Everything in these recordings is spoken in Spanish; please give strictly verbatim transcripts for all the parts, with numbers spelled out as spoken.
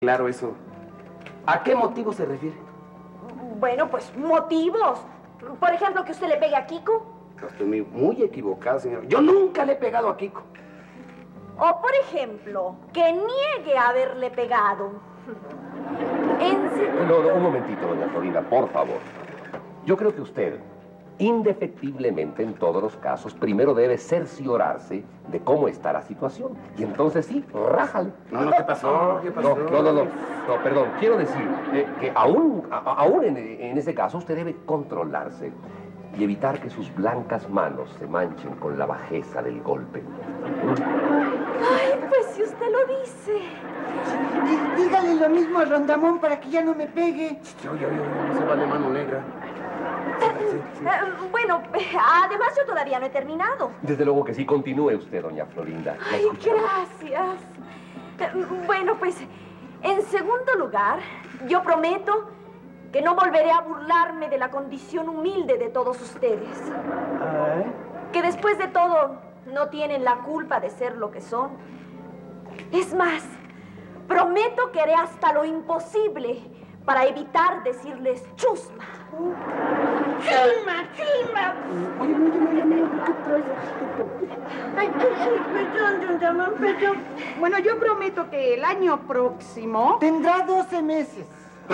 claro eso. ¿A qué motivo se refiere? Bueno, pues motivos. Por ejemplo, que usted le pegue a Kiko. Estoy muy, muy equivocado, señor. Yo nunca le he pegado a Kiko. O, por ejemplo, que niegue haberle pegado. En serio. No, no, un momentito, doña Florinda, por favor. Yo creo que usted, indefectiblemente en todos los casos, primero debe cerciorarse de cómo está la situación. Y entonces sí, rájale. No, no, ¿qué pasó? ¿Qué pasó? No, no, no, no, no, perdón. Quiero decir eh, que aún, a, aún en, en ese caso usted debe controlarse y evitar que sus blancas manos se manchen con la bajeza del golpe. Ay, pues si usted lo dice. Dí- Dígale lo mismo a Rondamón para que ya no me pegue. Yo, yo, yo, no se vale mano negra. Sí, sí. Eh, bueno, además yo todavía no he terminado. Desde luego que sí, continúe usted, doña Florinda. La Ay, escuchamos. gracias. Eh, Bueno, pues, en segundo lugar, yo prometo que no volveré a burlarme de la condición humilde de todos ustedes. Que después de todo, no tienen la culpa de ser lo que son. Es más, prometo que haré hasta lo imposible para evitar decirles chusma. ¡Chilma, chilma! Oye, oye, oye, oye, ¿qué traes? Ay, ay, ay, perdón, Rondamón, perdón. Bueno, yo prometo que el año próximo... Tendrá doce meses.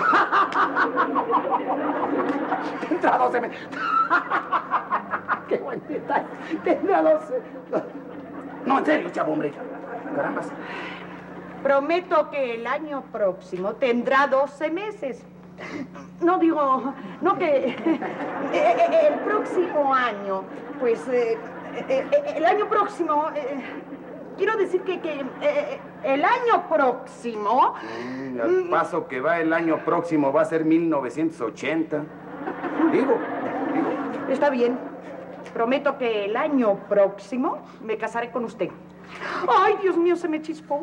Tendrá doce meses. ¡Qué buen detalle! Tendrá doce. No, en serio, chavo, hombre. Carambas. Prometo que el año próximo tendrá doce meses. No digo, no que eh, el próximo año, pues eh, eh, el año próximo, eh, quiero decir que, que eh, el año próximo... Mm, al paso que va el año próximo va a ser mil novecientos ochenta. Digo, digo. Está bien. Prometo que el año próximo me casaré con usted. Ay, Dios mío, se me chispó.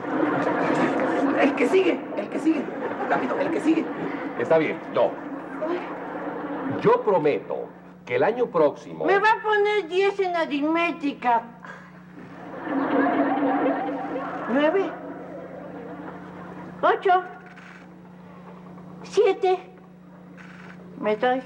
El que sigue, el que sigue. Rápido, el que sigue. Está bien, no. Yo prometo que el año próximo... Me va a poner diez en aritmética. Nueve. Ocho. Siete. Me doy.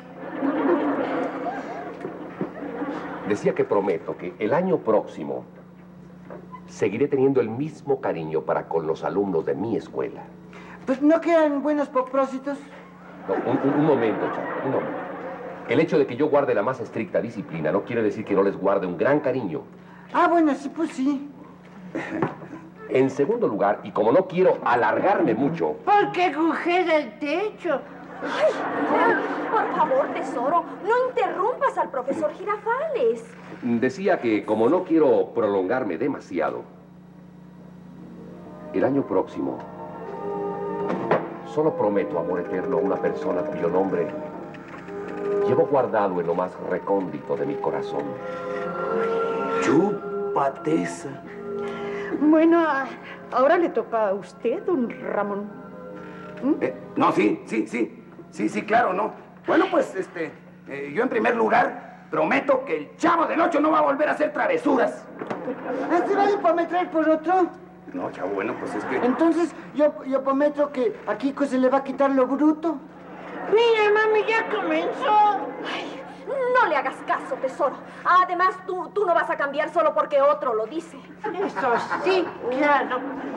Decía que prometo que el año próximo seguiré teniendo el mismo cariño para con los alumnos de mi escuela. Pues no quedan buenos propósitos. No, un, un- un momento, Chavo, un momento. El hecho de que yo guarde la más estricta disciplina no quiere decir que no les guarde un gran cariño. Ah, bueno, sí, pues sí. En segundo lugar, y como no quiero alargarme mucho, Porque agujera el techo. Ay, por favor, tesoro, no interrumpas al profesor Girafales. decía que como no quiero prolongarme demasiado, el año próximo solo prometo amor eterno a una persona cuyo nombre llevo guardado en lo más recóndito de mi corazón. Chúpateza. Bueno, ahora le toca a usted, don Ramón. Eh, no, sí, sí, sí. Sí, sí, claro, no. Bueno, pues, este, eh, yo en primer lugar prometo que el Chavo del Ocho no va a volver a hacer travesuras. ¿Así va a prometer por otro? No, Chavo, bueno, pues es que... Entonces, yo, yo prometo que a Kiko se le va a quitar lo bruto. Mira, mami, ya comenzó. Ay, no le hagas caso, tesoro. Además, tú, tú no vas a cambiar solo porque otro lo dice. Eso sí, claro.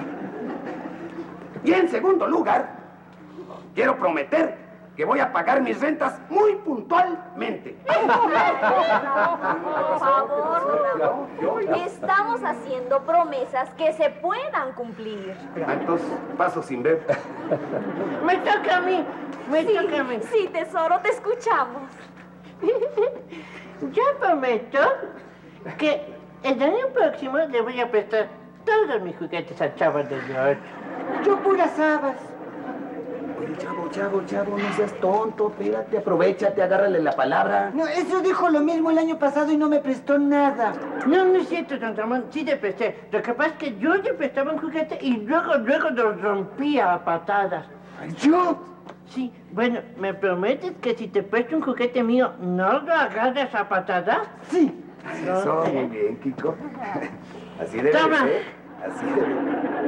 Y en segundo lugar, quiero prometer que voy a pagar mis rentas muy puntualmente. Por favor, Ramón. Estamos haciendo promesas que se puedan cumplir. Ah, entonces, paso sin ver. Me toca a mí. Me Sí, toca a mí. sí, tesoro, te escuchamos. Yo prometo que el año próximo le voy a prestar todos mis juguetes al Chavo del Ocho. Yo puras habas. Oye, Chavo, Chavo, Chavo, no seas tonto. Espérate, aprovechate, agárrale la palabra. No, eso dijo lo mismo el año pasado y no me prestó nada. No, no es cierto, don Ramón, sí le presté. Lo que pasa es que yo le prestaba un juguete y luego, luego lo rompía a patadas. ¿Yo? Sí, bueno, ¿me prometes que si te presto un juguete mío, no lo agarras a patadas? Sí. Eso, muy bien, Kiko. Así debe Toma. ser. Así debe.